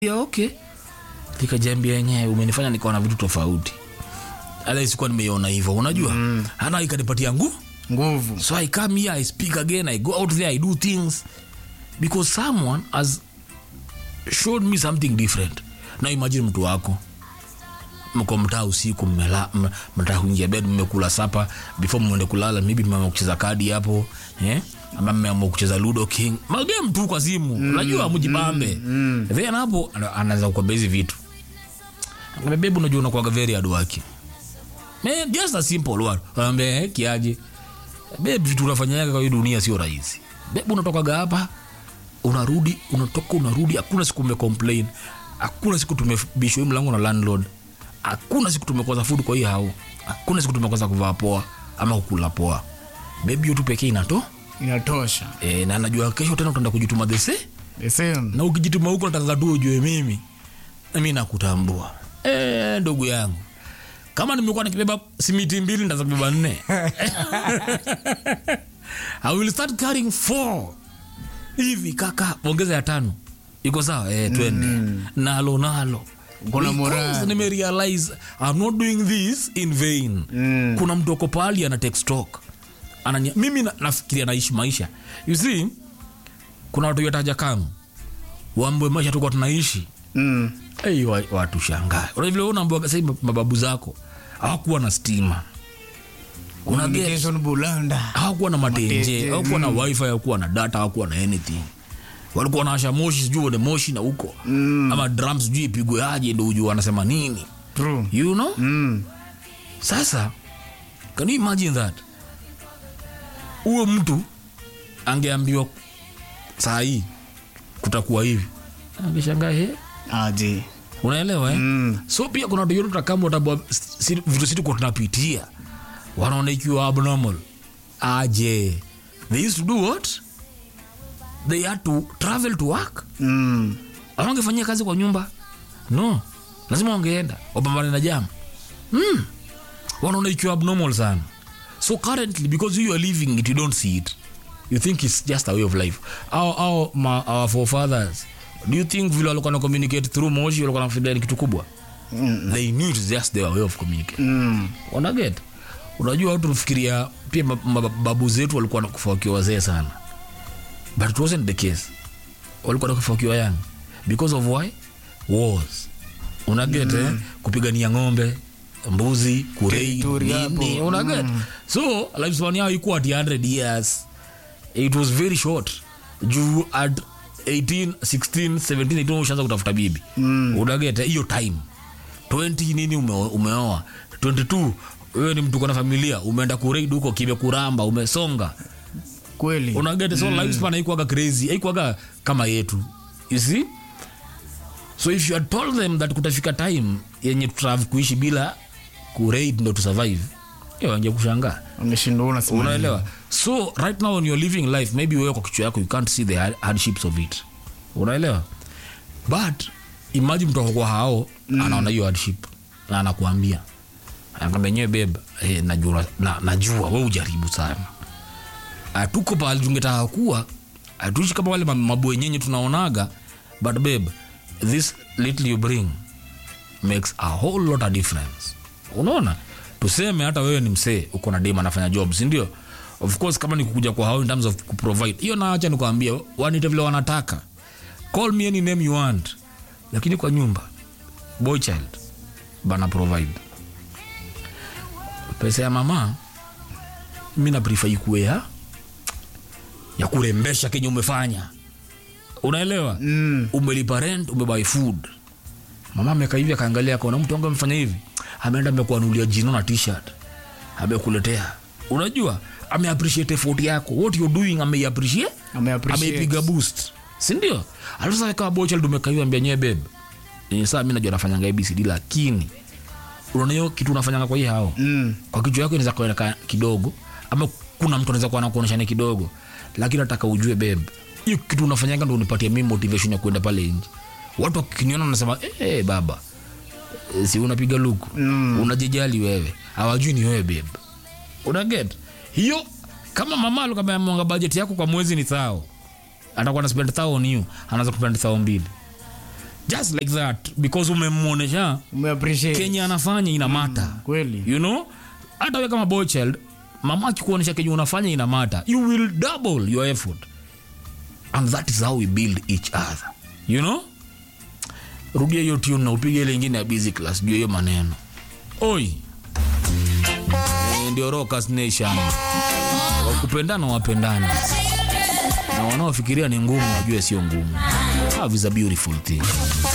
ya okay. Nikajambia yenyewe umenifanya nikaona vitu tofauti. Hata sikuwa nimeiona hivyo, unajua? Hana ikanipatia nguvu. So I come here, I speak again, I go out there, I do things because someone has showed me something different. Now imagine mtu wako mko mtaa usiku, mtaka kuingia bed, mmekula sapa, before mwende kulala maybe mmeamua kucheza kadi hapo, ama mmeamua kucheza Ludo King, magame tu kwa simu, unajua mjibambe. Then hapo anaanza kukwambia hizi vitu. Ngame babe, unajua unakuwa very hard working. Man, just a simple word. Ambe kiaje? Babe, vitu unafanyaga kwa hii dunia sio rahisi. Babe, unatoka hapa, unarudi, unatoka unarudi, hakuna siku umecomplain. Hakuna siku tumebishwa mlango na landlord. Hakuna siku tumekosa food kwa hii hao. Hakuna siku tumekosa kuvaa poa ama kukula poa. Baby, yote pekee inatosha. Na najua kesho tena utaenda kujituma the same. Na ukijituma huko nataka tu ujue mimi na mimi nakutambua. Ndugu yangu. Kama nimekuwa nikibeba simiti 2 nitaanza kubeba 4. I will start carrying 4. Hivi kaka, ongeza ya 5. Iko sawa? Twende. Nalo. Kuna morale. Nime realize I'm not doing this in vain. Kuna mtu uko pali ana take stock. Mimi nafikiria naishi maisha. You see, kuna watu yataja kama wambo maisha tuko tunaishi. Watu shangaa. Unajua unaambiwa sasa mababu zako hawakuwa na stima. Communication bulanda. Hawakuwa na matenje, hawakuwa na wifi, hawakuwa na data, hawakuwa na anything. Walikuwa wanasha moshi, sijui moshi na huko. Ama drums sijui ipigwe aje ndio ujue wanasema nini. True. You know? Sasa can you imagine that? Huyo mtu angeambiwa saa hii kutakuwa hivi. Angeshangaa aje. Unaelewa So pia kuna watu yote kama watabwa vitu sisi kwa tunapitia. Wanaona ikiwa abnormal. Aje. They used to do what? They had to travel to work. Wangefanyia kazi kwa nyumba? No. Lazima wangeenda. Wapambane na jamu. Wanaona ikiwa abnormal sana. So currently, because you are living it, you don't see it. You think it's just a way of life. Our forefathers, do you think vile walikuwa na communicate through moshi, walikuwa nafikiria kitu kubwa? They knew it's just their way of communicating. Unaget? Unajua watu tufikiria pia babu zetu walikuwa nakufa wakiwa wazee sana. But it wasn't the case. Walikuwa nakufa wakiwa young. Because of why? Wars. Unaget? Kupigania ng'ombe, mbuzi, kurei, nini, unaget? So, lifespan yao ilikuwa 100 years. It was very short. You at 18, 16, 17, 18 ushaanza kutafuta bibi. Unaget? Hiyo time. 20 nini umeoa. 22 wewe ni mtu kwa na familia, umeenda kurei huko kimekuramba, umesonga. Kweli. Unaget? So lifespan haikuwa crazy, haikuwa kama yetu. You see? So if you had told them that kutafika time yenye tutavu kuishi bila kureid ndo to survive, wangekushangaa. Wameshindwa unasema. Unaelewa? So right now when you're living life, maybe wewe kwa kichwa yako you can't see the hardships of it. Unaelewa? But imagine mtu kwa hao anaona hiyo hardship na anakuambia, anakwambia babe, najua wewe ujaribu sana. Atuko pale tungetaka kuwa atuishi kama wale mabwenyenye tunaonaga, but babe, this little you bring makes a whole lot of difference. Unaona? Tuseme hata wewe ni msee, uko na dema anafanya jobs, ndio? Of course kama ni kukuja kwa hao in terms of provide. Hiyo na acha nikwambie, wanite vile wanataka. Call me any name you want. Lakini kwa nyumba, boy child bana provide. Pesa ya mama mimi na prefer ikuwe ya kurembesha kenye umefanya. Unaelewa? Umelipa rent, umebuy food. Mama ameka hivi akaangalia akaona mtu wangu amefanya hivi. Ameenda amekuanulia jino na t-shirt. Amekuletea. Unajua? Appreciate effort yako. What you doing appreciate. Amepiga boost. Si ndio? Alisa kama boy child umeka hivi ambia nyewe babe. Sasa mimi najua nafanya ABCD lakini unaona kitu unafanya kwa hii hao. Kwa kichwa yako inaweza kueleka kidogo ama kuna mtu anaweza kuwa anakuonyesha kidogo. Lakini nataka ujue babe, hiyo kitu unafanyanga ndio unipatie mimi motivation ya kwenda pale nje. Watu wakiniona wanasema baba, si unapiga luku, unajijali wewe, hawajui ni wewe babe. Unaget? Hiyo kama mama alikuwa ameamua budget yako kwa mwezi ni 1000, atakuwa na spend 1000 on you, anaanza kupenda 2000. just like that, because umemuonesha Umeappreciate. Kenya anafanya ina mata. Kweli. You know, hata wewe kama boy child, mama akikuonesha Kenya unafanya ina mata, you will double your effort, and that is how we build each other. You know, rudia hiyo tune na upige ile nyingine ya busy class juu hiyo maneno. Oi, ndio Rockers Nation. Wakupendana wapendana, na wanaofikiria ni ngumu wajue sio ngumu. Love is a beautiful thing.